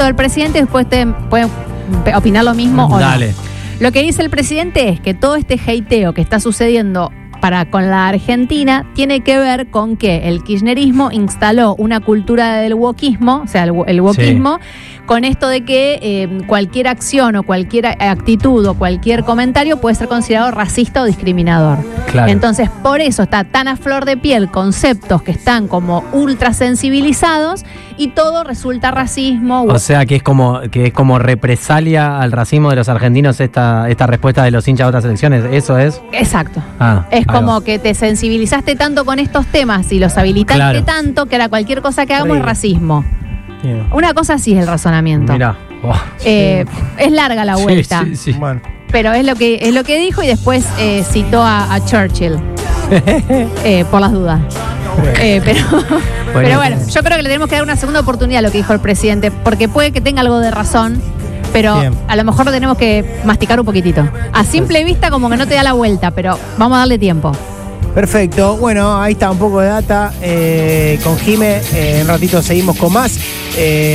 del presidente, después pueden opinar lo mismo o no. Dale. Lo que dice el presidente es que todo este hateo que está sucediendo con la Argentina tiene que ver con que el kirchnerismo instaló una cultura del wokismo, o sea, el wokismo, con esto de que cualquier acción o cualquier actitud o cualquier comentario puede ser considerado racista o discriminador. Claro. Entonces, por eso está tan a flor de piel conceptos que están como ultra sensibilizados y todo resulta racismo. O sea, que es como represalia al racismo de los argentinos esta respuesta de los hinchas de otras elecciones. ¿Eso es? Exacto. Es como que te sensibilizaste tanto con estos temas y los habilitaste tanto que ahora cualquier cosa que hagamos es racismo. Una cosa así es el razonamiento. Mirá. Es larga la vuelta. Sí. Bueno. Pero es lo que dijo y después citó a Churchill. Por las dudas. Pero bueno, yo creo que le tenemos que dar una segunda oportunidad a lo que dijo el presidente, porque puede que tenga algo de razón, pero a lo mejor lo tenemos que masticar un poquitito. A simple vista como que no te da la vuelta, pero vamos a darle tiempo. Perfecto, bueno, ahí está un poco de data con Jime, en un ratito seguimos con más.